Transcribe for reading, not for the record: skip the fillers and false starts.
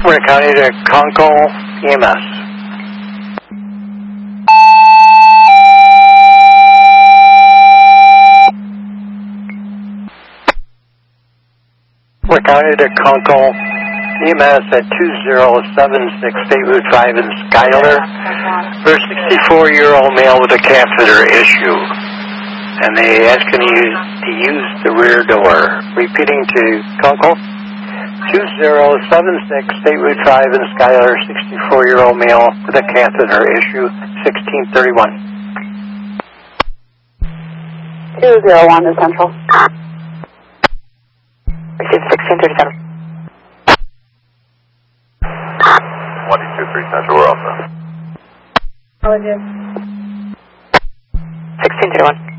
We're County to Conkle EMS. We're County to Conkle EMS at 2076 State Route 5 in Schuyler for a 64-year-old male with a catheter issue. And they asking you to use the rear door. Repeating to Conkle, 2076 State Route 5 in Schuyler, 64-year-old male with a catheter issue, 1631. 201 to Central. Receive 1637. 123 Central, we're all set. 1631.